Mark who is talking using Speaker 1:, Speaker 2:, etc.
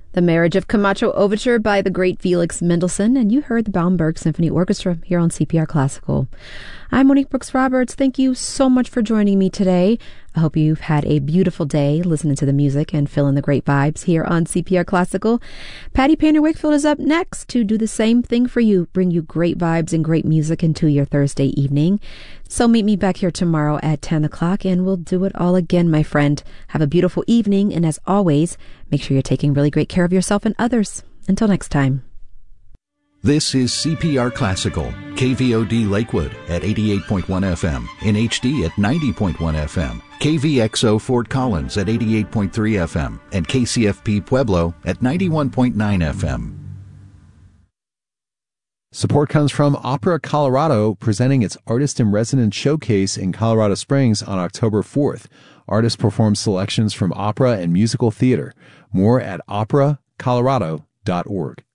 Speaker 1: The Marriage of Camacho Overture by the great Felix Mendelssohn, and you heard the Baumberg Symphony Orchestra here on CPR Classical. I'm Monique Brooks Roberts. Thank you so much for joining me today. I hope you've had a beautiful day listening to the music and feeling the great vibes here on CPR Classical. Patty Painter Wakefield is up next to do the same thing for you, bring you great vibes and great music into your Thursday evening. So meet me back here tomorrow at 10 o'clock and we'll do it all again, my friend. Have a beautiful evening, and as always, make sure you're taking really great care of yourself and others. Until next time.
Speaker 2: This is CPR Classical, KVOD Lakewood at 88.1 FM, in HD at 90.1 FM, KVXO Fort Collins at 88.3 FM, and KCFP Pueblo at 91.9 FM.
Speaker 3: Support comes from Opera Colorado, presenting its Artist-in-Residence Showcase in Colorado Springs on October 4th. Artists perform selections from opera and musical theater. More at operacolorado.org.